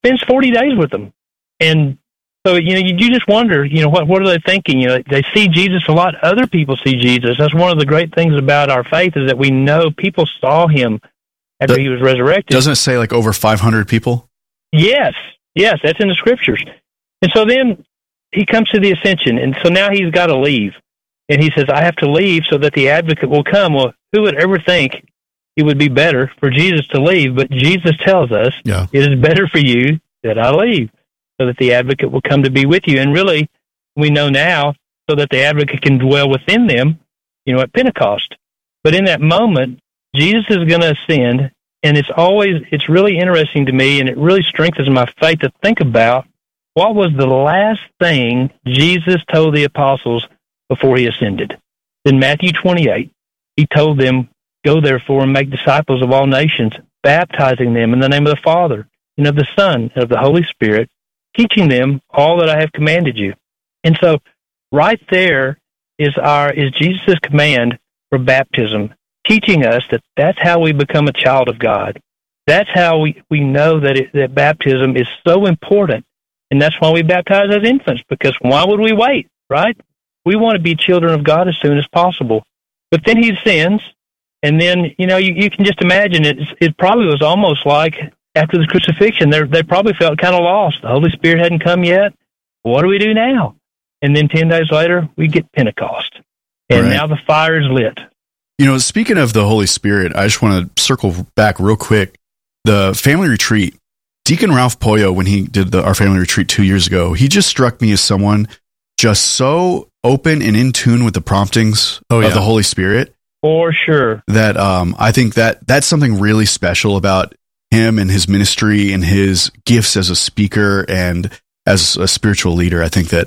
spends 40 days with them. And so, you just wonder, what are they thinking? They see Jesus a lot. Other people see Jesus. That's one of the great things about our faith is that we know people saw him after he was resurrected. Doesn't it say like over 500 people? Yes, that's in the scriptures. And so then he comes to the ascension, and so now he's got to leave. And he says, I have to leave so that the advocate will come. Well, who would ever think it would be better for Jesus to leave? But Jesus tells us, It is better for you that I leave so that the advocate will come to be with you. And really, we know now so that the advocate can dwell within them, at Pentecost. But in that moment, Jesus is going to ascend, and it's really interesting to me, and it really strengthens my faith to think about what was the last thing Jesus told the apostles before he ascended. In Matthew 28, he told them, go therefore and make disciples of all nations, baptizing them in the name of the Father, and of the Son, and of the Holy Spirit, teaching them all that I have commanded you. And so right there is Jesus' command for baptism, teaching us that that's how we become a child of God. That's how we know that baptism is so important. And that's why we baptize as infants, because why would we wait, right? We want to be children of God as soon as possible. But then he ascends, and then, you can just imagine it probably was almost like after the crucifixion, they probably felt kind of lost. The Holy Spirit hadn't come yet. What do we do now? And then 10 days later, we get Pentecost. And now the fire is lit. Speaking of the Holy Spirit, I just want to circle back real quick. The family retreat, Deacon Ralph Pollo, when he did our family retreat 2 years ago, he just struck me as someone just so open and in tune with the promptings of the Holy Spirit. For sure. That I think that's something really special about him and his ministry and his gifts as a speaker and as a spiritual leader. I think that,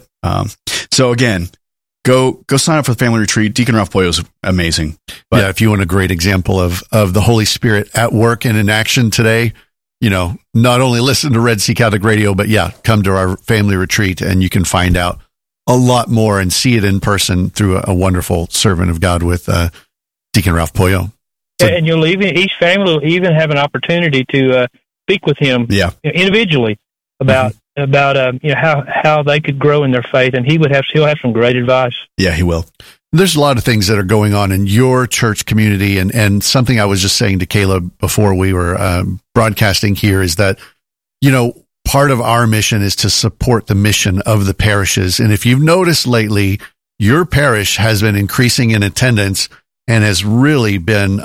so again, go sign up for the family retreat. Deacon Ralph Pollo is amazing. But if you want a great example of the Holy Spirit at work and in action today, not only listen to Red Sea Catholic Radio, but come to our family retreat and you can find out a lot more and see it in person through a wonderful servant of God with Deacon Ralph Pollo. So, and each family will even have an opportunity to speak with him individually about how they could grow in their faith, and he'll have some great advice. Yeah, he will. There's a lot of things that are going on in your church community, and something I was just saying to Caleb before we were broadcasting here is that, part of our mission is to support the mission of the parishes. And if you've noticed lately, your parish has been increasing in attendance and has really been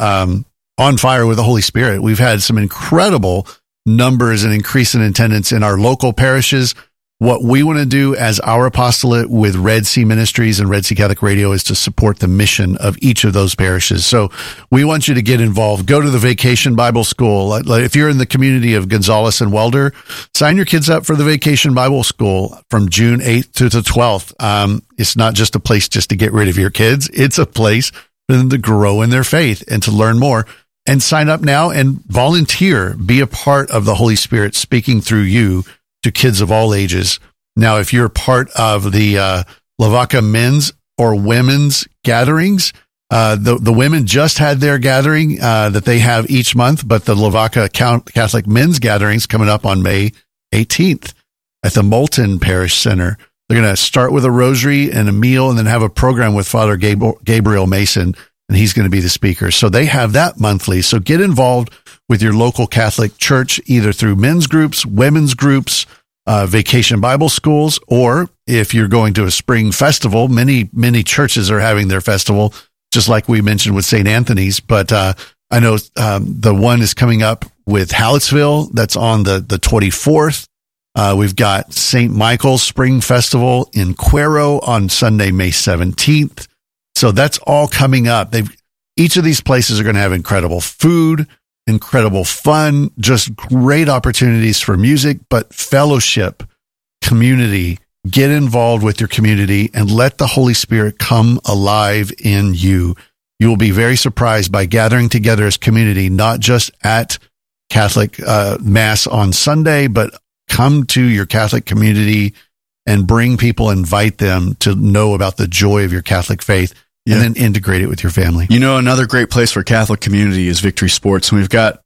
on fire with the Holy Spirit. We've had some incredible numbers and increase in attendance in our local parishes. What we want to do as our apostolate with Red Sea Ministries and Red Sea Catholic Radio is to support the mission of each of those parishes. So we want you to get involved. Go to the Vacation Bible School. If you're in the community of Gonzales and Welder, sign your kids up for the Vacation Bible School from June 8th to the 12th. It's not just a place just to get rid of your kids. It's a place for them to grow in their faith and to learn more. And sign up now and volunteer. Be a part of the Holy Spirit speaking through you to kids of all ages. Now, if you're part of the Lavaca men's or women's gatherings, the women just had their gathering that they have each month, but the Lavaca Catholic men's gatherings coming up on May 18th at the Moulton Parish Center. They're going to start with a rosary and a meal and then have a program with Father Gabriel Mason, and he's going to be the speaker. So they have that monthly. So get involved with your local Catholic church, either through men's groups, women's groups, vacation Bible schools, or if you're going to a spring festival, many churches are having their festival, just like we mentioned with St. Anthony's. But I know the one is coming up with Hallettsville. That's on the 24th. We've got St. Michael's Spring Festival in Cuero on Sunday, May 17th. So that's all coming up. Each of these places are going to have incredible food, incredible fun, just great opportunities for music, but fellowship, community. Get involved with your community and let the Holy Spirit come alive in you. You will be very surprised by gathering together as community, not just at Catholic Mass on Sunday, but come to your Catholic community and bring people, invite them to know about the joy of your Catholic faith. And then integrate it with your family. Another great place for Catholic community is Victory Sports. And we've got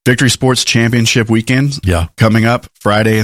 Victory Sports Championship weekend Yeah. coming up Friday